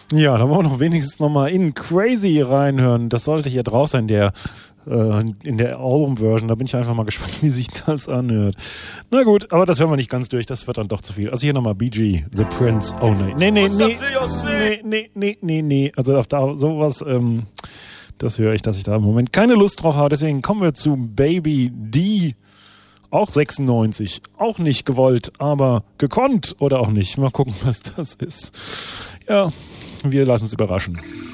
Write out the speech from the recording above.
Ja, da wollen wir noch wenigstens nochmal in Crazy reinhören. Das sollte hier drauf sein, in der Album-Version. Da bin ich einfach mal gespannt, wie sich das anhört. Na gut, aber das hören wir nicht ganz durch. Das wird dann doch zu viel. Also hier nochmal BG, The Prince. Oh nee. Nee. Also auf da sowas, das höre ich, dass ich da im Moment keine Lust drauf habe. Deswegen kommen wir zu Baby D. Auch 96. Auch nicht gewollt, aber gekonnt oder auch nicht. Mal gucken, was das ist. Ja, wir lassen uns überraschen.